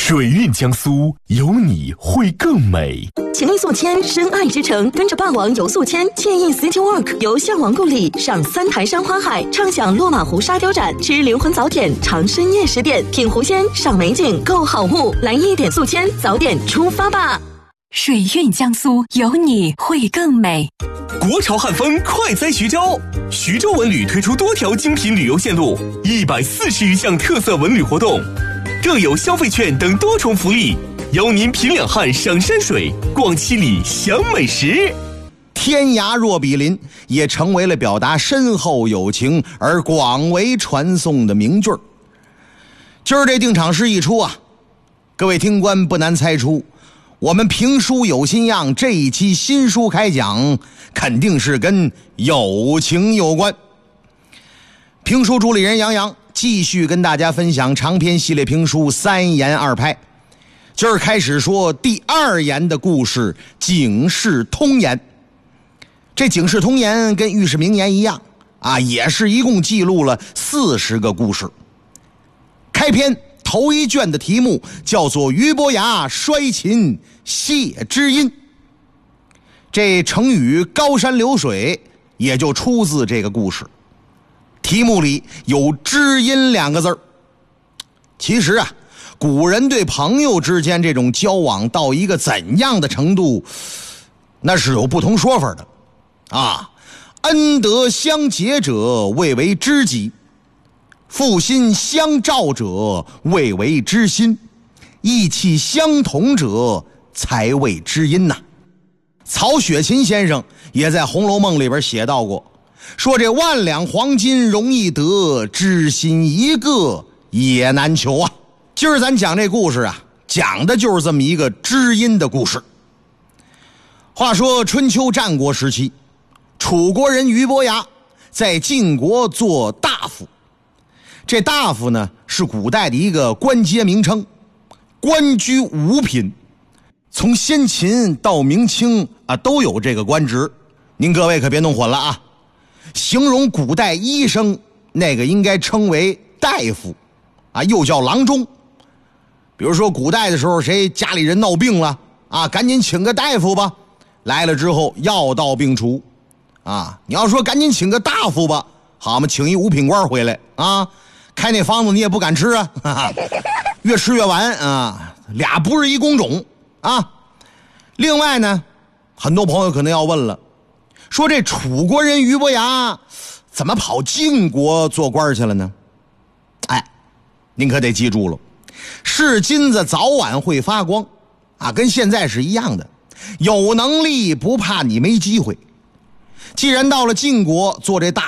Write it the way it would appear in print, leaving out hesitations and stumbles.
水韵江苏，有你会更美。 秦力宿迁，深爱之城，跟着霸王游宿迁，惬意 City Walk， 游向王故里，赏三台山花海，畅享落马湖沙雕展，吃灵魂早点，尝深夜食点，品狐仙，赏美景，购好物，来1点宿迁，早点出发吧！ 水韵江苏，有你会更美。 国潮汉风快哉徐州，徐州文旅推出多条精品旅游线路，140余项特色文旅活动，更有消费券等多重福利，邀您品两汉赏山水，逛七里享美食。 天涯若比邻也成为了表达深厚友情而广为传颂的名句。今儿这定场诗一出啊，各位听官不难猜出，我们评书有新样这一期新书开讲肯定是跟友情有关。评书主理人杨洋继续跟大家分享长篇系列评书3言2拍。今儿开始说第2言的故事，警世通言。这警世通言跟御史名言一样啊，也是一共记录了40个故事。开篇头一卷的题目叫做俞伯牙摔琴谢知音，这成语高山流水也就出自这个故事。题目里有知音2个字。其实啊，古人对朋友之间这种交往到一个怎样的程度，那是有不同说法的啊。恩德相结者谓为知己，负心相照者谓为知心，意气相同者才谓知音呐。曹雪芹先生也在《红楼梦》里边写到过，说这万两黄金容易得，知心一个也难求啊。今儿咱讲这故事啊，讲的就是这么一个知音的故事。话说春秋战国时期，楚国人俞伯牙在晋国做大夫。这大夫呢，是古代的一个官阶名称，官居5品，从先秦到明清啊都有这个官职，您各位可别弄混了啊。形容古代医生那个应该称为大夫啊，又叫郎中。比如说古代的时候，谁家里人闹病了啊，赶紧请个大夫吧，来了之后药到病除啊。你要说赶紧请个大夫吧，好嘛，请一5品官回来啊，开那方子你也不敢吃啊，哈哈，越吃越完啊，俩不是一工种啊。另外呢，很多朋友可能要问了，说这楚国人俞伯牙怎么跑晋国做官去了呢？哎，您可得记住了，是金子早晚会发光啊，跟现在是一样的，有能力不怕你没机会。既然到了晋国做这大